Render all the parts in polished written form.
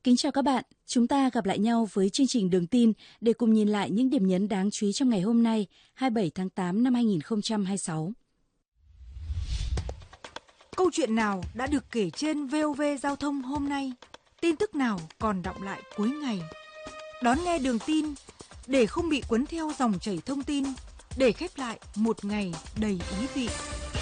Kính chào các bạn, chúng ta gặp lại nhau với chương trình Đường tin để cùng nhìn lại những điểm nhấn đáng chú ý trong ngày hôm nay, 27 tháng 8 năm 2026. Câu chuyện nào đã được kể trên VOV Giao thông hôm nay? Tin tức nào còn đọng lại cuối ngày? Đón nghe Đường tin để không bị cuốn theo dòng chảy thông tin, để khép lại một ngày đầy ý vị.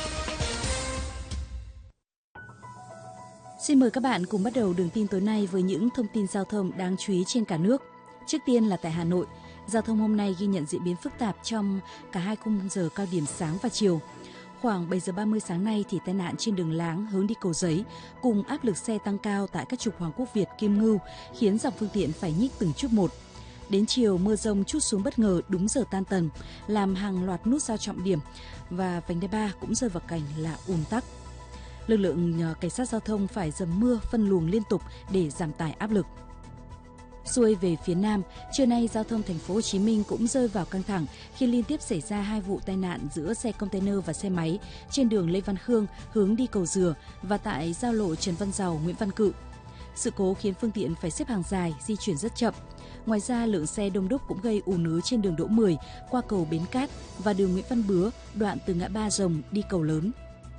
Xin mời các bạn cùng bắt đầu Đường tin tối nay với những thông tin giao thông đáng chú ý trên cả nước. Trước tiên là tại Hà Nội, giao thông hôm nay ghi nhận diễn biến phức tạp trong cả hai khung giờ cao điểm sáng và chiều. Khoảng 7 giờ 30 sáng nay thì tai nạn trên đường Láng hướng đi Cầu Giấy cùng áp lực xe tăng cao tại các trục Hoàng Quốc Việt, Kim Ngưu khiến dòng phương tiện phải nhích từng chút một. Đến chiều, mưa rông trút xuống bất ngờ đúng giờ tan tầm, làm hàng loạt nút giao trọng điểm và vành đai 3 cũng rơi vào cảnh là ùn tắc. Lực lượng cảnh sát giao thông phải dầm mưa phân luồng liên tục để giảm tải áp lực. Xuôi về phía Nam, trưa nay giao thông thành phố Hồ Chí Minh cũng rơi vào căng thẳng khi liên tiếp xảy ra 2 vụ tai nạn giữa xe container và xe máy trên đường Lê Văn Khương hướng đi Cầu Dừa và tại giao lộ Trần Văn Dầu, Nguyễn Văn Cự. Sự cố khiến phương tiện phải xếp hàng dài, di chuyển rất chậm. Ngoài ra, lượng xe đông đúc cũng gây ùn ứ trên đường Đỗ Mười qua cầu Bến Cát và đường Nguyễn Văn Bứa, đoạn từ ngã ba Rồng đi Cầu Lớn.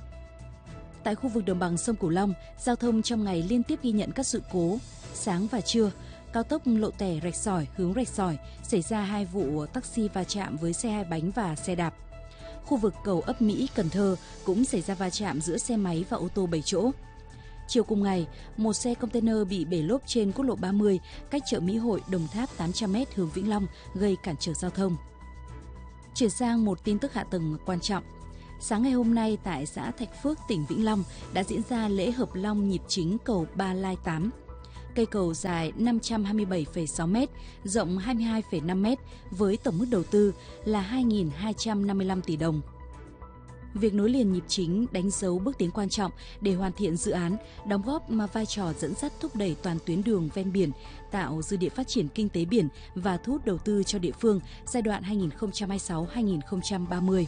Tại khu vực đồng bằng sông Cửu Long, giao thông trong ngày liên tiếp ghi nhận các sự cố. Sáng và trưa, cao tốc Lộ Tẻ - Rạch Sỏi hướng Rạch Sỏi xảy ra 2 vụ taxi va chạm với xe hai bánh và xe đạp. Khu vực cầu Ấp Mỹ, Cần Thơ cũng xảy ra va chạm giữa xe máy và ô tô 7 chỗ. Chiều cùng ngày, một xe container bị bể lốp trên quốc lộ 30 cách chợ Mỹ Hội, Đồng Tháp 800m hướng Vĩnh Long gây cản trở giao thông. Chuyển sang một tin tức hạ tầng quan trọng. Sáng ngày hôm nay tại xã Thạch Phước, tỉnh Vĩnh Long đã diễn ra lễ hợp long nhịp chính cầu Ba Lai 8. Cây cầu dài 527,6m, rộng 22,5m với tổng mức đầu tư là 2.255 tỷ đồng. Việc nối liền nhịp chính đánh dấu bước tiến quan trọng để hoàn thiện dự án, đóng góp vai trò dẫn dắt thúc đẩy toàn tuyến đường ven biển, tạo dư địa phát triển kinh tế biển và thu hút đầu tư cho địa phương giai đoạn 2026-2030.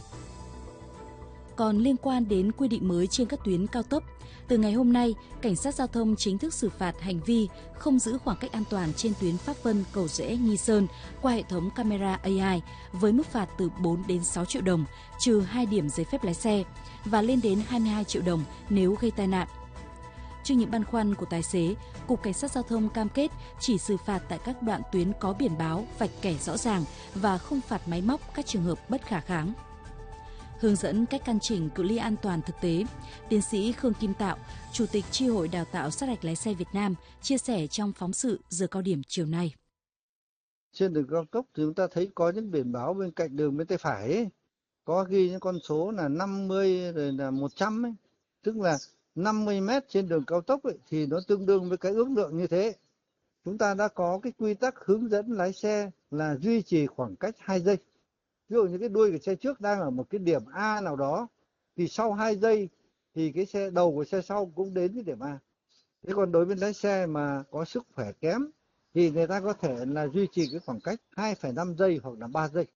Còn liên quan đến quy định mới trên các tuyến cao tốc, từ ngày hôm nay, Cảnh sát Giao thông chính thức xử phạt hành vi không giữ khoảng cách an toàn trên tuyến Pháp Vân - Cầu Giẽ - Nghi Sơn qua hệ thống camera AI với mức phạt từ 4 đến 6 triệu đồng, trừ 2 điểm giấy phép lái xe và lên đến 22 triệu đồng nếu gây tai nạn. Trước những băn khoăn của tài xế, Cục Cảnh sát Giao thông cam kết chỉ xử phạt tại các đoạn tuyến có biển báo, vạch kẻ rõ ràng và không phạt máy móc các trường hợp bất khả kháng. Hướng dẫn cách căn chỉnh cự ly an toàn thực tế, tiến sĩ Khương Kim Tạo, Chủ tịch Chi hội Đào tạo sát hạch lái xe Việt Nam, chia sẻ trong phóng sự giờ cao điểm chiều nay. Trên đường cao tốc thì chúng ta thấy có những biển báo bên cạnh đường bên tay phải ấy, có ghi những con số là 50 rồi là 100 ấy. Tức là 50 mét trên đường cao tốc ấy, thì nó tương đương với cái ước lượng như thế. Chúng ta đã có cái quy tắc hướng dẫn lái xe là duy trì khoảng cách 2 giây. Ví dụ như cái đuôi của xe trước đang ở một cái điểm A nào đó, thì sau 2 giây thì cái xe đầu của xe sau cũng đến cái điểm A. Thế còn đối với lái xe mà có sức khỏe kém thì người ta có thể là duy trì cái khoảng cách 2,5 giây hoặc là 3 giây.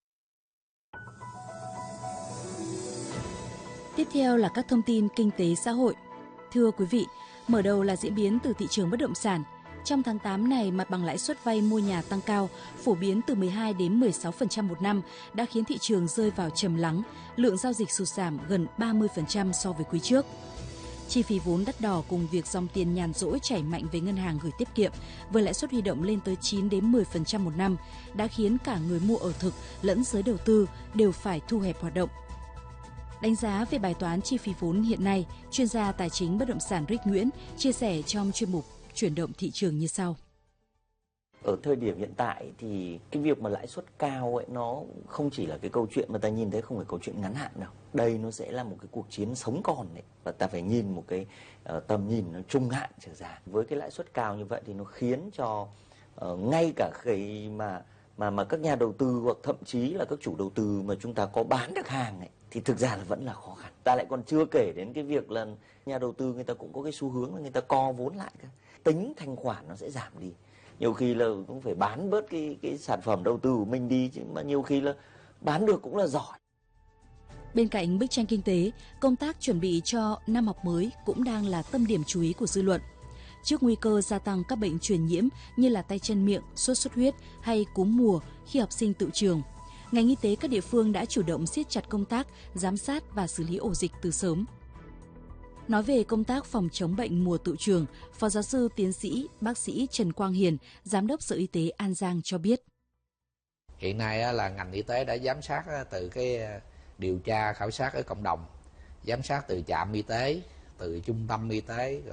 Tiếp theo là các thông tin kinh tế xã hội. Thưa quý vị, mở đầu là diễn biến từ thị trường bất động sản. Trong tháng 8 này, mặt bằng lãi suất vay mua nhà tăng cao, phổ biến từ 12 đến 16% một năm đã khiến thị trường rơi vào trầm lắng, lượng giao dịch sụt giảm gần 30% so với quý trước. Chi phí vốn đắt đỏ cùng việc dòng tiền nhàn rỗi chảy mạnh về ngân hàng gửi tiết kiệm với lãi suất huy động lên tới 9 đến 10% một năm đã khiến cả người mua ở thực lẫn giới đầu tư đều phải thu hẹp hoạt động. Đánh giá về bài toán chi phí vốn hiện nay, chuyên gia tài chính bất động sản Rick Nguyễn chia sẻ trong chuyên mục Chuyển động thị trường như sau. Ở thời điểm hiện tại thì cái việc mà lãi suất cao ấy nó không chỉ là cái câu chuyện mà ta nhìn thấy, không phải câu chuyện ngắn hạn đâu. Đây nó sẽ là một cái cuộc chiến sống còn đấy, và ta phải nhìn một cái tầm nhìn nó trung hạn trở dài. Với cái lãi suất cao như vậy thì nó khiến cho ngay cả khi mà các nhà đầu tư hoặc thậm chí là các chủ đầu tư mà chúng ta có bán được hàng ấy, thì thực ra là vẫn là khó khăn. Ta lại còn chưa kể đến cái việc là nhà đầu tư người ta cũng có cái xu hướng là người ta co vốn lại cơ. Tính thanh khoản nó sẽ giảm đi. Nhiều khi là cũng phải bán bớt cái sản phẩm đầu tư của mình đi, chứ mà nhiều khi là bán được cũng là giỏi. Bên cạnh bức tranh kinh tế, công tác chuẩn bị cho năm học mới cũng đang là tâm điểm chú ý của dư luận. Trước nguy cơ gia tăng các bệnh truyền nhiễm như là tay chân miệng, sốt xuất huyết hay cúm mùa khi học sinh tự trường, ngành y tế các địa phương đã chủ động siết chặt công tác giám sát và xử lý ổ dịch từ sớm. Nói về công tác phòng chống bệnh mùa tự trường, Phó giáo sư tiến sĩ bác sĩ Trần Quang Hiền, Giám đốc Sở Y tế An Giang cho biết. Hiện nay là ngành y tế đã giám sát từ cái điều tra khảo sát ở cộng đồng, giám sát từ trạm y tế, từ trung tâm y tế,